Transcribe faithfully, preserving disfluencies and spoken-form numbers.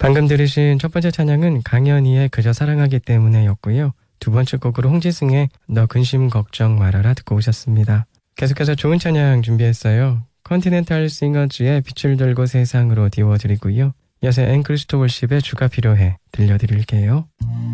방금 들으신 첫 번째 찬양은 강현희의 그저 사랑하기 때문에 였고요. 두 번째 곡으로 홍지승의 너 근심 걱정 말아라 듣고 오셨습니다. 계속해서 좋은 찬양 준비했어요. 컨티넨탈 싱어즈의 빛을 들고 세상으로 띄워드리고요. 이어서 앵클스토 월십의 주가 필요해 들려드릴게요.